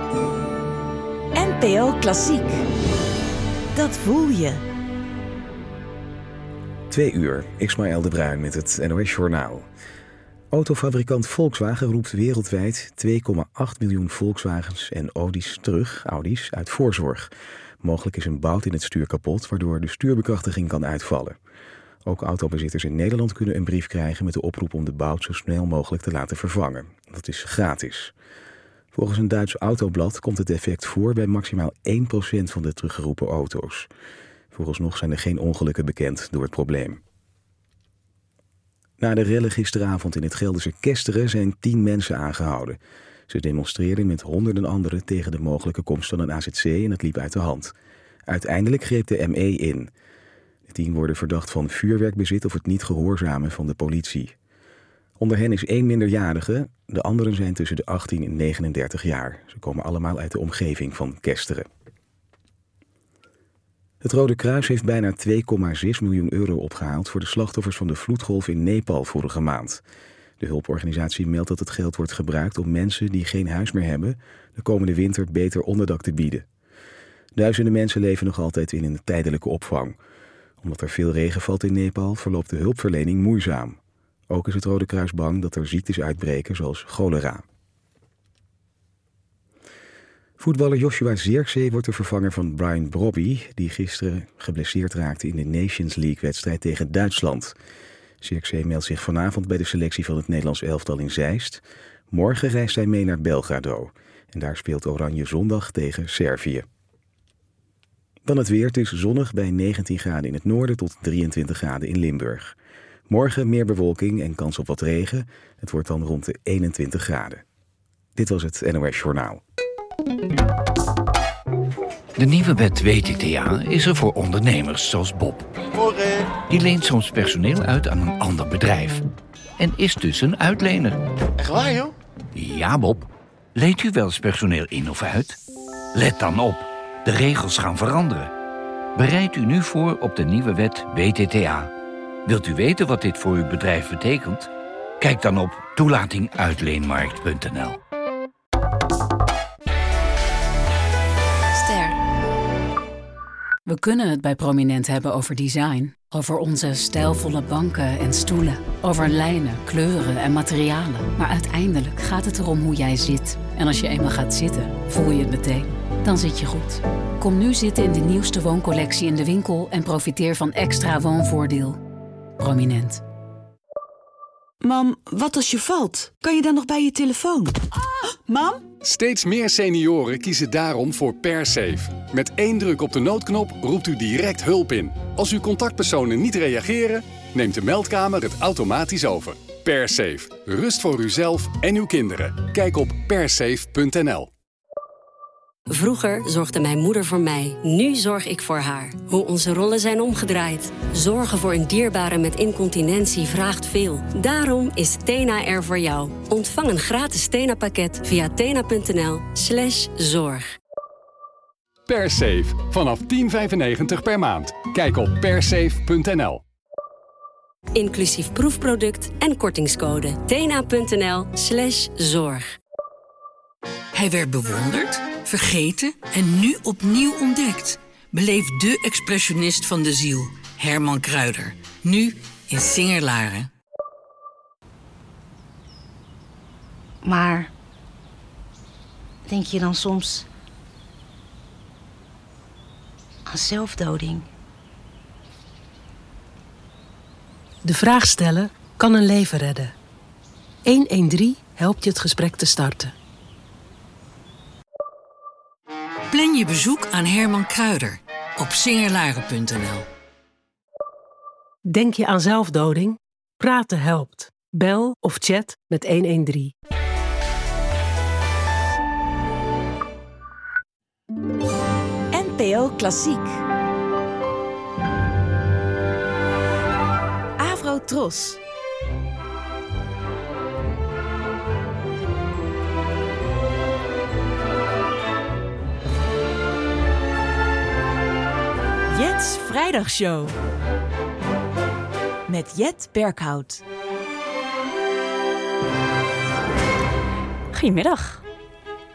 NPO Klassiek. Dat voel je. 2 uur, Ismaël de Bruin met het NOS Journaal. Autofabrikant Volkswagen roept wereldwijd 2,8 miljoen Volkswagens en Audi's uit voorzorg. Mogelijk is een bout in het stuur kapot, waardoor de stuurbekrachtiging kan uitvallen. Ook autobezitters in Nederland kunnen een brief krijgen met de oproep om de bout zo snel mogelijk te laten vervangen. Dat is gratis. Volgens een Duits autoblad komt het effect voor bij maximaal 1% van de teruggeroepen auto's. Vooralsnog zijn er geen ongelukken bekend door het probleem. Na de rellen gisteravond in het Gelderse Kesteren zijn 10 mensen aangehouden. Ze demonstreerden met honderden anderen tegen de mogelijke komst van een AZC en het liep uit de hand. Uiteindelijk greep de ME in. De 10 worden verdacht van vuurwerkbezit of het niet gehoorzamen van de politie. Onder hen is 1 minderjarige, de anderen zijn tussen de 18 en 39 jaar. Ze komen allemaal uit de omgeving van Kesteren. Het Rode Kruis heeft bijna 2,6 miljoen euro opgehaald voor de slachtoffers van de vloedgolf in Nepal vorige maand. De hulporganisatie meldt dat het geld wordt gebruikt om mensen die geen huis meer hebben de komende winter beter onderdak te bieden. Duizenden mensen leven nog altijd in een tijdelijke opvang. Omdat er veel regen valt in Nepal verloopt de hulpverlening moeizaam. Ook is het Rode Kruis bang dat er ziektes uitbreken zoals cholera. Voetballer Joshua Zirkzee wordt de vervanger van Brian Brobby, die gisteren geblesseerd raakte in de Nations League-wedstrijd tegen Duitsland. Zirkzee meldt zich vanavond bij de selectie van het Nederlands elftal in Zeist. Morgen reist hij mee naar Belgrado. En daar speelt Oranje zondag tegen Servië. Dan het weer. Het is zonnig bij 19 graden in het noorden tot 23 graden in Limburg. Morgen meer bewolking en kans op wat regen. Het wordt dan rond de 21 graden. Dit was het NOS Journaal. De nieuwe wet WTTA is er voor ondernemers zoals Bob. Die leent soms personeel uit aan een ander bedrijf. En is dus een uitlener. Echt waar, joh? Ja, Bob. Leent u wel eens personeel in of uit? Let dan op. De regels gaan veranderen. Bereid u nu voor op de nieuwe wet WTTA. Wilt u weten wat dit voor uw bedrijf betekent? Kijk dan op toelatinguitleenmarkt.nl. We kunnen het bij Prominent hebben over design. Over onze stijlvolle banken en stoelen. Over lijnen, kleuren en materialen. Maar uiteindelijk gaat het erom hoe jij zit. En als je eenmaal gaat zitten, voel je het meteen. Dan zit je goed. Kom nu zitten in de nieuwste wooncollectie in de winkel en profiteer van extra woonvoordeel. Prominent. Mam, wat als je valt? Kan je dan nog bij je telefoon? Mam? Steeds meer senioren kiezen daarom voor PerSafe. Met 1 druk op de noodknop roept u direct hulp in. Als uw contactpersonen niet reageren, neemt de meldkamer het automatisch over. PerSafe. Rust voor uzelf en uw kinderen. Kijk op persafe.nl. Vroeger zorgde mijn moeder voor mij, nu zorg ik voor haar. Hoe onze rollen zijn omgedraaid. Zorgen voor een dierbare met incontinentie vraagt veel. Daarom is Tena er voor jou. Ontvang een gratis Tena-pakket via tena.nl/zorg. PerSafe. Vanaf €10,95 per maand. Kijk op persafe.nl. Inclusief proefproduct en kortingscode. tena.nl/zorg. Hij werd bewonderd, vergeten en nu opnieuw ontdekt. Beleef de expressionist van de ziel, Herman Kruider. Nu in Singerlaren. Maar denk je dan soms aan zelfdoding? De vraag stellen kan een leven redden. 113 helpt je het gesprek te starten. Plan je bezoek aan Herman Kruider op singerlaren.nl. Denk je aan zelfdoding? Praten helpt. Bel of chat met 113. NPO Klassiek. Avro-Tros. Jet's Vrijdagshow. Met Jet Berkhout. Goedemiddag.